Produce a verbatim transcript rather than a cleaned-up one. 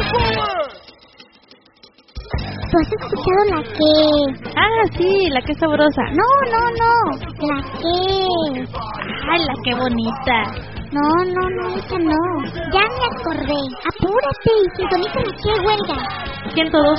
¿Tú has escuchado la que? Ah, sí, la que es sabrosa. No, no, no. La que. Ay, la que bonita. No, no, no, esa no. Ya me acordé. Apúrate y sintoniza la que huelga. ciento dos